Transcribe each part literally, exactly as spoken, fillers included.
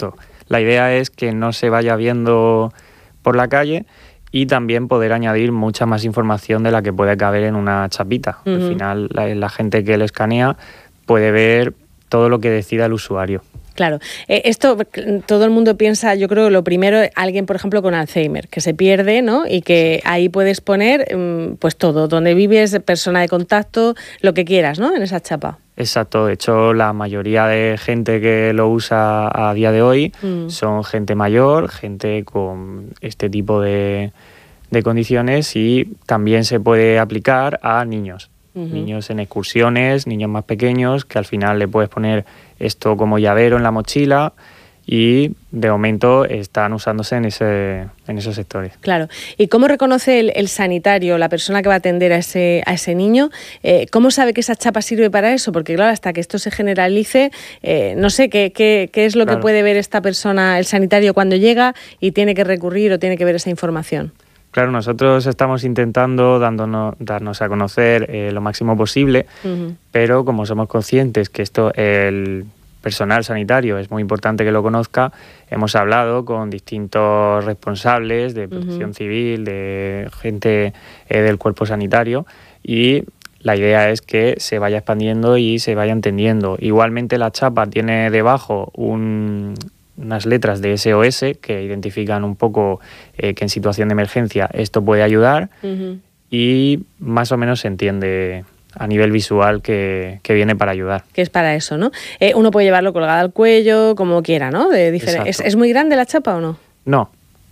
Exacto. La idea es que no se vaya viendo por la calle y también poder añadir mucha más información de la que puede caber en una chapita. Uh-huh. Al final, la, la gente que lo escanea puede ver todo lo que decida el usuario. Claro, eh, esto todo el mundo piensa, yo creo, lo primero, alguien, por ejemplo, con Alzheimer, que se pierde, ¿no? Y que ahí puedes poner, pues todo, donde vives, persona de contacto, lo que quieras, ¿no? En esa chapa. Exacto, de hecho, la mayoría de gente que lo usa a día de hoy mm. son gente mayor, gente con este tipo de, de condiciones, y también se puede aplicar a niños. Uh-huh. Niños en excursiones, niños más pequeños, que al final le puedes poner esto como llavero en la mochila, y de momento están usándose en ese en esos sectores. Claro. ¿Y cómo reconoce el, el sanitario, la persona que va a atender a ese a ese niño? Eh, ¿Cómo sabe que esa chapa sirve para eso? Porque claro, hasta que esto se generalice, eh, no sé qué, qué, qué es lo claro. que puede ver esta persona, el sanitario, cuando llega y tiene que recurrir o tiene que ver esa información. Claro, nosotros estamos intentando dándonos, darnos a conocer eh, lo máximo posible, uh-huh. pero como somos conscientes que esto, el personal sanitario, es muy importante que lo conozca, hemos hablado con distintos responsables de protección uh-huh. civil, de gente eh, del cuerpo sanitario, y la idea es que se vaya expandiendo y se vaya entendiendo. Igualmente la chapa tiene debajo un... unas letras de S O S que identifican un poco eh, que en situación de emergencia esto puede ayudar, uh-huh. y más o menos se entiende a nivel visual que, que viene para ayudar. Que es para eso, ¿no? Eh, uno puede llevarlo colgado al cuello, como quiera, ¿no? De difer- ¿Es, ¿Es muy grande la chapa o no? No,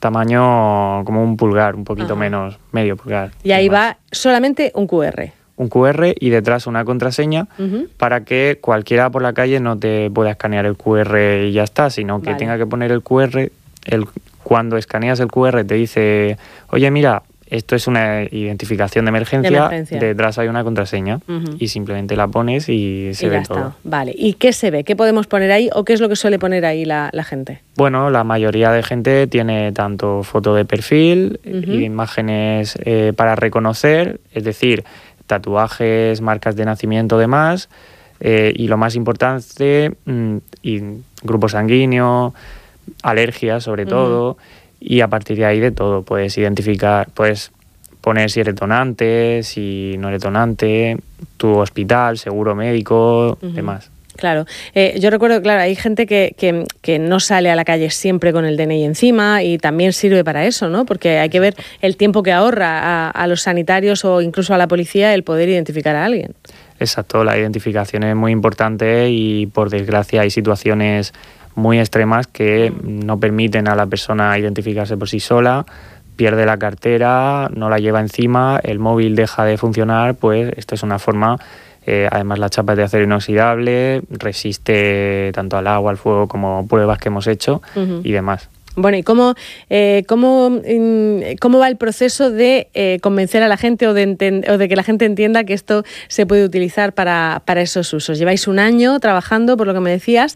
tamaño como un pulgar, un poquito Ajá. menos, medio pulgar. Y ahí va solamente un cu erre. Un cu erre y detrás una contraseña, uh-huh. para que cualquiera por la calle no te pueda escanear el cu erre y ya está, sino que vale. tenga que poner el cu erre. El, cuando escaneas el cu erre te dice, oye, mira, esto es una identificación de emergencia, de emergencia. Detrás hay una contraseña, uh-huh. y simplemente la pones y se y ve ya todo. Está. Vale. ¿Y qué se ve? ¿Qué podemos poner ahí o qué es lo que suele poner ahí la, la gente? Bueno, la mayoría de gente tiene tanto foto de perfil, uh-huh. y imágenes eh, para reconocer, es decir, tatuajes, marcas de nacimiento, demás, eh, y lo más importante, mmm, y grupo sanguíneo, alergias sobre uh-huh. todo, y a partir de ahí de todo, puedes identificar, puedes poner si eres donante, si no eres donante, tu hospital, seguro médico, uh-huh. demás. Claro, eh, yo recuerdo, claro, hay gente que, que, que no sale a la calle siempre con el D N I encima y también sirve para eso, ¿no? Porque hay que ver el tiempo que ahorra a, a los sanitarios o incluso a la policía el poder identificar a alguien. Exacto, la identificación es muy importante y por desgracia hay situaciones muy extremas que no permiten a la persona identificarse por sí sola, pierde la cartera, no la lleva encima, el móvil deja de funcionar, pues esto es una forma... Eh, además la chapa es de acero inoxidable, resiste tanto al agua, al fuego, como pruebas que hemos hecho, uh-huh. y demás. Bueno, ¿y cómo, eh, cómo, cómo va el proceso de eh, convencer a la gente o de, enten- o de que la gente entienda que esto se puede utilizar para, para esos usos? Lleváis un año trabajando, por lo que me decías,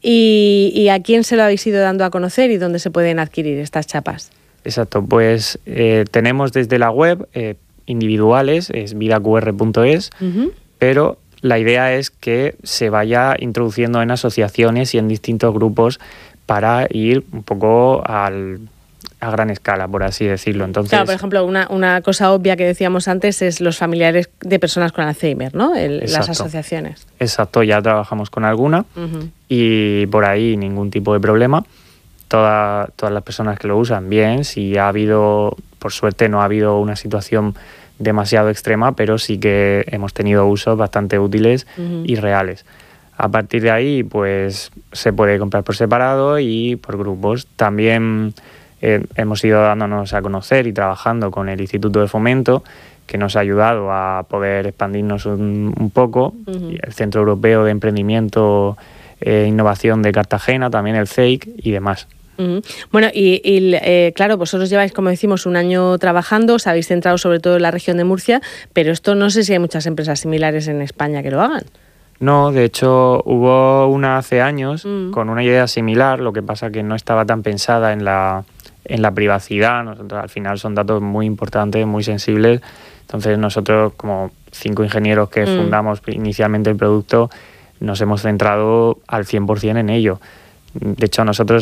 y, y ¿a quién se lo habéis ido dando a conocer y dónde se pueden adquirir estas chapas? Exacto, pues eh, tenemos desde la web eh, individuales, es vida cu erre punto es, uh-huh. pero la idea es que se vaya introduciendo en asociaciones y en distintos grupos para ir un poco al, a gran escala, por así decirlo. Entonces, claro, por ejemplo, una, una cosa obvia que decíamos antes es los familiares de personas con Alzheimer, ¿no? El, las asociaciones. Exacto, ya trabajamos con alguna, uh-huh. y por ahí ningún tipo de problema. Toda, todas las personas que lo usan bien, si ha habido, por suerte no ha habido una situación demasiado extrema, pero sí que hemos tenido usos bastante útiles, uh-huh. y reales. A partir de ahí, pues se puede comprar por separado y por grupos. También eh, hemos ido dándonos a conocer y trabajando con el Instituto de Fomento, que nos ha ayudado a poder expandirnos un, un poco. Uh-huh. Y el Centro Europeo de Emprendimiento e Innovación de Cartagena, también el C E I C y demás. Uh-huh. Bueno, y, y eh, claro, vosotros lleváis, como decimos, un año trabajando, os habéis centrado sobre todo en la región de Murcia, pero esto no sé si hay muchas empresas similares en España que lo hagan. No, de hecho hubo una hace años mm. con una idea similar, lo que pasa que no estaba tan pensada en la, en la privacidad. Nosotros, al final son datos muy importantes, muy sensibles, entonces nosotros como cinco ingenieros que mm. fundamos inicialmente el producto nos hemos centrado al cien por ciento en ello. De hecho nosotros